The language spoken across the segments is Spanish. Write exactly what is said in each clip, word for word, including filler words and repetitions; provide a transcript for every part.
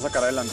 sacar adelante.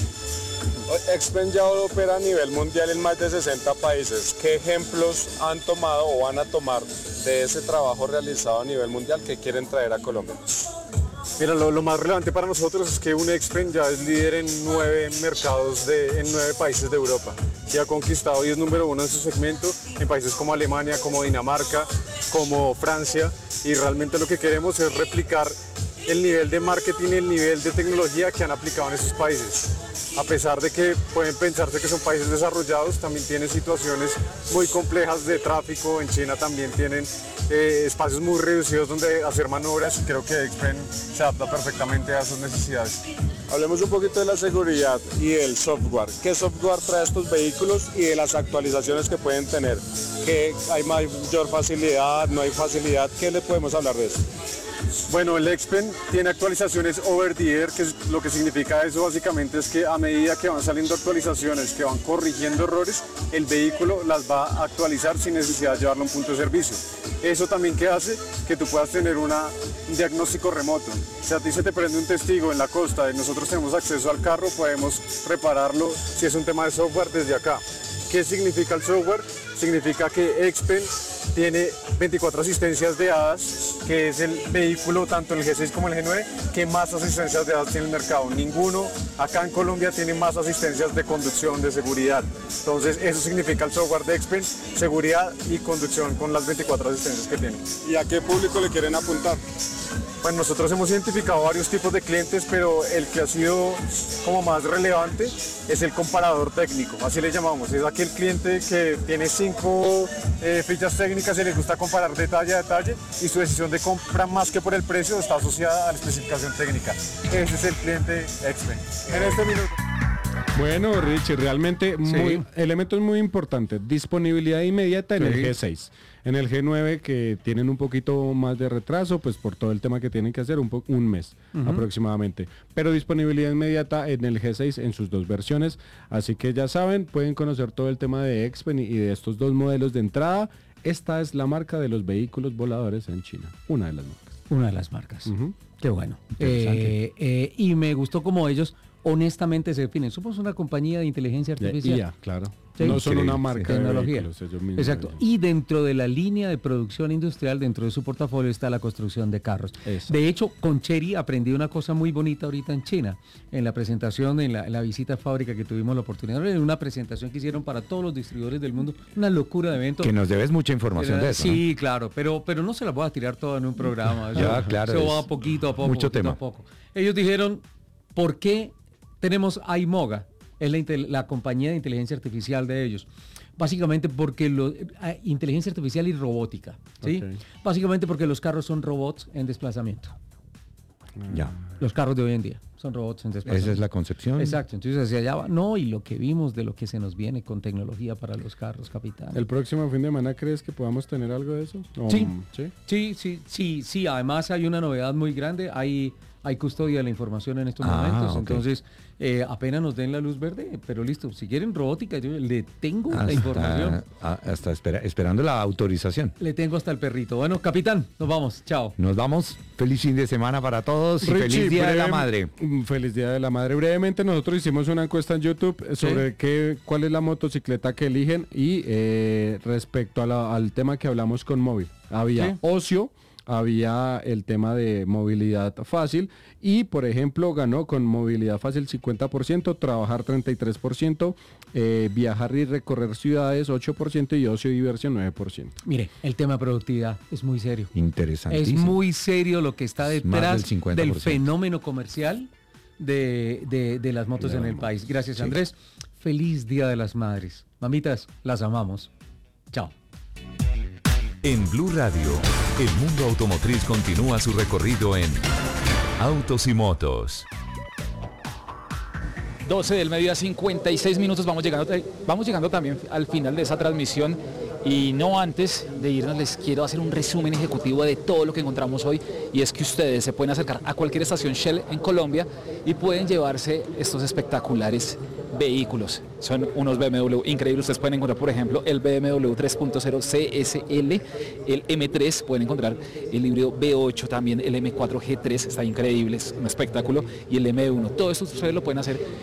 Expen ya opera a nivel mundial en más de sesenta países. ¿Qué ejemplos han tomado o van a tomar de ese trabajo realizado a nivel mundial que quieren traer a Colombia? Mira, lo, lo más relevante para nosotros es que Unexpen ya es líder en nueve mercados, de, en nueve países de Europa. Y ha conquistado y es número uno en su segmento en países como Alemania, como Dinamarca, como Francia. Y realmente lo que queremos es replicar el nivel de marketing y el nivel de tecnología que han aplicado en esos países. A pesar de que pueden pensarse que son países desarrollados, también tienen situaciones muy complejas de tráfico. En China también tienen eh, espacios muy reducidos donde hacer maniobras, y creo que Expen se adapta perfectamente a sus necesidades. Hablemos un poquito de la seguridad y del software. ¿Qué software trae estos vehículos y de las actualizaciones que pueden tener? ¿Qué hay mayor facilidad, no hay facilidad? ¿Qué le podemos hablar de eso? Bueno, el Expen tiene actualizaciones over the air, que es, lo que significa eso básicamente es que a medida que van saliendo actualizaciones, que van corrigiendo errores, el vehículo las va a actualizar sin necesidad de llevarlo a un punto de servicio. Eso también que hace que tú puedas tener una, un diagnóstico remoto. Si a ti se te prende un testigo en la costa y nosotros tenemos acceso al carro, podemos repararlo si es un tema de software desde acá. ¿Qué significa el software? Significa que Expen tiene veinticuatro asistencias de hadas, que es el vehículo, tanto el G seis como el G nueve, que más asistencias de hadas tiene el mercado. Ninguno acá en Colombia tiene más asistencias de conducción, de seguridad. Entonces eso significa el software de Expen, seguridad y conducción con las veinticuatro asistencias que tiene. ¿Y a qué público le quieren apuntar? Bueno, nosotros hemos identificado varios tipos de clientes, pero el que ha sido como más relevante es el comparador técnico, así le llamamos. Es aquel cliente que tiene cinco eh, fichas técnicas y le gusta comparar detalle a detalle, y su decisión de compra más que por el precio está asociada a la especificación técnica. Ese es el cliente Expen. En este minuto. Bueno, Richie, realmente muy, Sí. elementos muy importantes. Disponibilidad inmediata en Sí. el G seis. En el G nueve, que tienen un poquito más de retraso, pues por todo el tema que tienen que hacer, un, po- un mes Ujú. aproximadamente. Pero disponibilidad inmediata en el G seis en sus dos versiones. Así que ya saben, pueden conocer todo el tema de Expen y de estos dos modelos de entrada. Esta es la marca de los vehículos voladores en China. Una de las marcas. Una de las marcas. Ujú. Qué bueno. Interesante. Eh, eh, y me gustó como ellos honestamente se definen. Somos una compañía de inteligencia De artificial. I A, claro. Sí. No son Increíble, una sí. marca de Tecnología. vehículos, ellos mismos. Exacto. Y dentro de la línea de producción industrial, dentro de su portafolio está la construcción de carros. Exacto. De hecho, con Chery aprendí una cosa muy bonita ahorita en China, en la presentación, en la, en la visita a fábrica que tuvimos la oportunidad de ver, en una presentación que hicieron para todos los distribuidores del mundo, una locura de evento. Que nos debes mucha información de eso, Sí, claro, pero, pero no se la voy a tirar toda en un programa. Ya, Eso- claro, Eso va es poquito a poco. mucho poquito tema. a poco. Ellos dijeron, ¿por qué tenemos iMoga? Es la, intel- la compañía de inteligencia artificial de ellos. Básicamente porque lo, eh, inteligencia artificial y robótica, ¿sí? Ok. Básicamente porque los carros son robots en desplazamiento. Ya. Los carros de hoy en día son robots en desplazamiento. Esa es la concepción. Exacto, entonces hacia allá va. No, y lo que vimos de lo que se nos viene con tecnología para los carros, capitán. ¿El próximo fin de semana crees que podamos tener algo de eso? ¿O, Sí. ¿sí? Sí, sí, sí, sí. Además hay una novedad muy grande. Hay, hay custodia de la información en estos Ah, momentos. ok. Entonces, eh, apenas nos den la luz verde, pero listo. Si quieren robótica, yo le tengo la información. Hasta, a- hasta espera- esperando la autorización. Le tengo hasta el perrito. Bueno, capitán, nos vamos. Chao. Nos vamos. Feliz fin de semana para todos y Richie, feliz Día de la breve- Madre. mm, Feliz Día de la Madre. Brevemente, nosotros hicimos una encuesta en YouTube sobre qué, cuál es la motocicleta que eligen y eh, respecto a la- al tema que hablamos con móvil. Había Sí. ocio, había el tema de movilidad fácil y, por ejemplo, ganó con movilidad fácil cincuenta por ciento, trabajar treinta y tres por ciento, eh, viajar y recorrer ciudades ocho por ciento y ocio y diversión nueve por ciento. Mire, el tema de productividad es muy serio. Es Interesantísimo. muy serio lo que está Es más del detrás cincuenta del por ciento. fenómeno comercial de, de- de las motos De en las el motos, país. Gracias, sí. Andrés. Feliz Día de las Madres. Mamitas, las amamos. Chao. En Blue Radio, el mundo automotriz continúa su recorrido en Autos y Motos. doce del mediodía, cincuenta y seis minutos, vamos llegando, vamos llegando también al final de esa transmisión y no antes de irnos les quiero hacer un resumen ejecutivo de todo lo que encontramos hoy y es que ustedes se pueden acercar a cualquier estación Shell en Colombia y pueden llevarse estos espectaculares vehículos. Son unos B M W increíbles. Ustedes pueden encontrar, por ejemplo, el B M W tres punto cero C S L, el M tres, pueden encontrar el híbrido V ocho, también el M cuatro G tres, está increíble, es un espectáculo, y el M uno. Todo esto ustedes lo pueden hacer